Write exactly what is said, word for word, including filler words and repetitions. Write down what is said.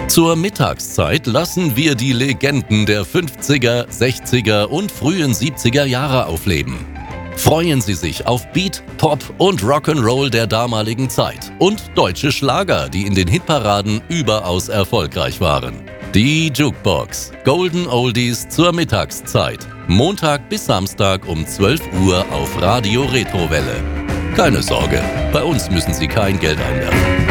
Zur Mittagszeit lassen wir die Legenden der fünfziger, sechziger und frühen siebziger Jahre aufleben. Freuen Sie sich auf Beat, Pop und Rock'n'Roll der damaligen Zeit und deutsche Schlager, die in den Hitparaden überaus erfolgreich waren. Die Jukebox. Golden Oldies zur Mittagszeit. Montag bis Samstag um zwölf Uhr auf Radio Retrowelle. Keine Sorge, bei uns müssen Sie kein Geld einwerfen.